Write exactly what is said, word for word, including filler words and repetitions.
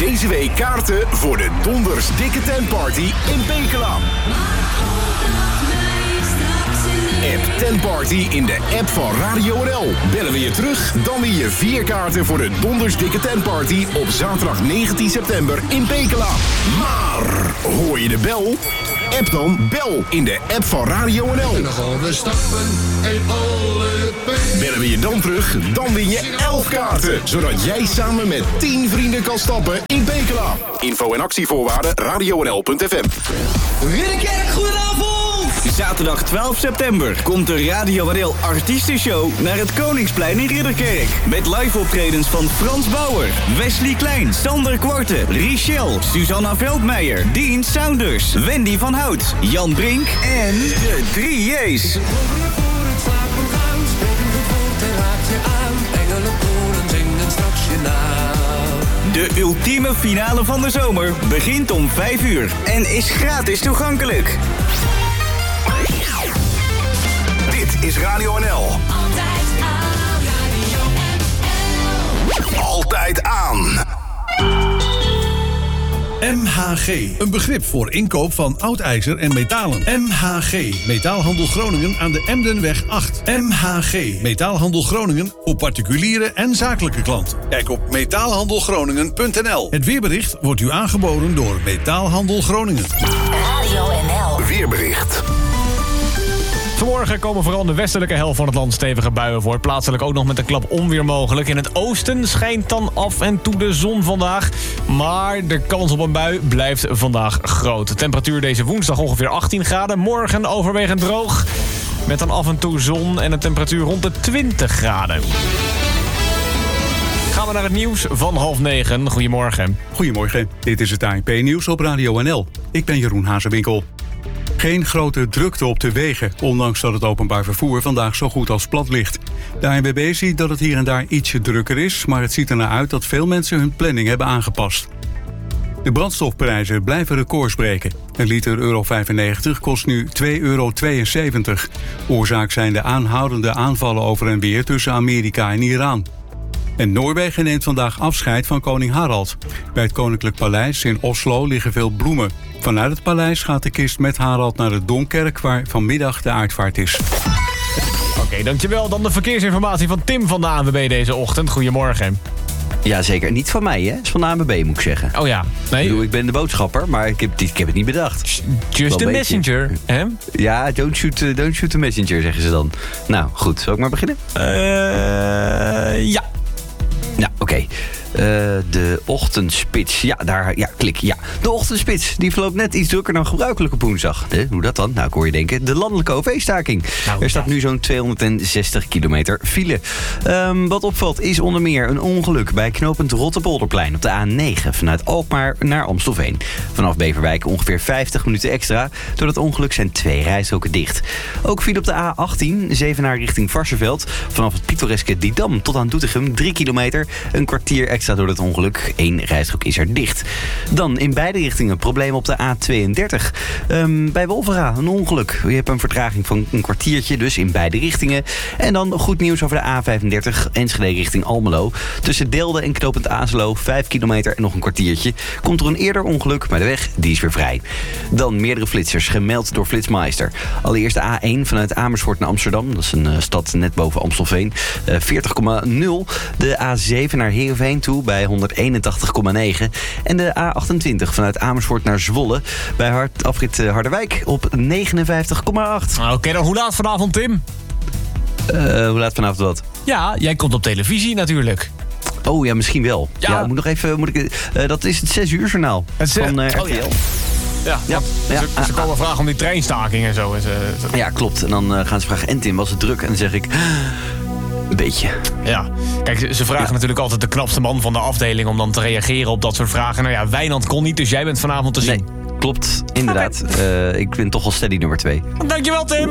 deze week kaarten voor de Donders Dikke Tent Party in Pekela. App Tent Party in de app van Radio N L. Bellen we je terug, dan win je vier kaarten voor de Donders Dikke Tent Party op zaterdag negentien september in Pekela. Maar hoor je de bel? App dan bel in de app van Radio N L. En dan gaan we stappen en alle pijn. Bellen we je dan terug, dan win je elf kaarten. Zodat jij samen met tien vrienden kan stappen in Pekela. Info en actievoorwaarden radio n l punt f m. Ridderkerk, goedenavond! Zaterdag twaalf september komt de Radio N L Artiestenshow naar het Koningsplein in Ridderkerk. Met live optredens van Frans Bauer, Wesley Klein, Sander Kwarte, Richelle, Susanna Veldmeijer, Dean Saunders, Wendy van Hout, Jan Brink en de drie J's. De ultieme finale van de zomer begint om vijf uur en is gratis toegankelijk. Dit is Radio N L. Altijd aan. Radio N L. Altijd aan. M H G, een begrip voor inkoop van oud ijzer en metalen. M H G, Metaalhandel Groningen aan de Emdenweg acht. M H G, Metaalhandel Groningen voor particuliere en zakelijke klanten. Kijk op metaalhandelgroningen punt n l. Het weerbericht wordt u aangeboden door Metaalhandel Groningen. Radio N L. Weerbericht. Vanmorgen komen vooral in de westelijke helft van het land stevige buien voor. Plaatselijk ook nog met een klap onweer mogelijk. In het oosten schijnt dan af en toe de zon vandaag. Maar de kans op een bui blijft vandaag groot. De temperatuur deze woensdag ongeveer achttien graden. Morgen overwegend droog. Met dan af en toe zon en een temperatuur rond de twintig graden. Gaan we naar het nieuws van half negen. Goedemorgen. Goedemorgen, dit is het A N P-nieuws op Radio N L. Ik ben Jeroen Hazewinkel. Geen grote drukte op de wegen, ondanks dat het openbaar vervoer vandaag zo goed als plat ligt. De A N W B ziet dat het hier en daar ietsje drukker is, maar het ziet ernaar uit dat veel mensen hun planning hebben aangepast. De brandstofprijzen blijven records breken. Een liter euro vijfennegentig kost nu twee euro tweeënzeventig. Oorzaak zijn de aanhoudende aanvallen over en weer tussen Amerika en Iran. En Noorwegen neemt vandaag afscheid van koning Harald. Bij het Koninklijk Paleis in Oslo liggen veel bloemen. Vanuit het paleis gaat de kist met Harald naar de Domkerk, waar vanmiddag de uitvaart is. Oké, okay, dankjewel. Dan de verkeersinformatie van Tim van de A N W B deze ochtend. Goedemorgen. Ja, zeker. Niet van mij, hè? Het is van de A N W B, moet ik zeggen. Oh ja. Nee. Ik bedoel, ik ben de boodschapper, maar ik heb, ik heb het niet bedacht. Just a messenger, hè? Ja, don't shoot, uh, don't shoot the messenger, zeggen ze dan. Nou, goed. Zal ik maar beginnen? Uh, ja. Nou, oké. Okay. Uh, de ochtendspits. Ja, daar, ja, klik, ja. De ochtendspits, die verloopt net iets drukker dan gebruikelijk op woensdag. De, hoe dat dan? Nou, ik hoor je denken, de landelijke O V-staking. Nou, er staat nu zo'n tweehonderdzestig kilometer file. Um, wat opvalt is onder meer een ongeluk bij knooppunt Rotterpolderplein op de A negen... vanuit Alkmaar naar Amstelveen. Vanaf Beverwijk ongeveer vijftig minuten extra. Door dat ongeluk zijn twee rijstroken dicht. Ook file op de A achttien, Zevenaar richting Varsseveld. Vanaf het pittoreske Didam tot aan Doetinchem, drie kilometer. Een kwartier extra door het ongeluk. Eén rijstrook is er dicht. Dan in beide richtingen problemen op de A tweeëndertig. Um, bij Wolvera een ongeluk. Je hebt een vertraging van een kwartiertje, dus in beide richtingen. En dan goed nieuws over de A vijfendertig, Enschede richting Almelo. Tussen Delden en knooppunt Azelo, vijf kilometer en nog een kwartiertje. Komt er een eerder ongeluk, maar de weg die is weer vrij. Dan meerdere flitsers, gemeld door Flitsmeister. Allereerst de A één vanuit Amersfoort naar Amsterdam. Dat is een uh, stad net boven Amstelveen. Uh, veertig komma nul. De A zeven naar Heerenveen toe bij honderdeenentachtig komma negen. En de A achtentwintig vanuit Amersfoort naar Zwolle bij Hart, afrit uh, Harderwijk op negenenvijftig komma acht. Oké, okay, dan hoe laat vanavond, Tim? Uh, hoe laat vanavond wat? Ja, jij komt op televisie natuurlijk. Oh ja, misschien wel. Ja, ja moet nog even. Moet ik, uh, dat is het zes uur journaal het ze- van uh, R T L. Oh, ja. Ja, ja, ja, ze, ja, ze komen vragen om die treinstaking en zo. Ja, klopt. En dan uh, gaan ze vragen, en Tim, was het druk? En dan zeg ik, een beetje. Ja, kijk, ze vragen ja. natuurlijk altijd de knapste man van de afdeling om dan te reageren op dat soort vragen. Nou ja, Wijnand kon niet, dus jij bent vanavond te zien. Nee, klopt, inderdaad. Okay. Uh, ik ben toch al steady nummer twee. Dankjewel, Tim.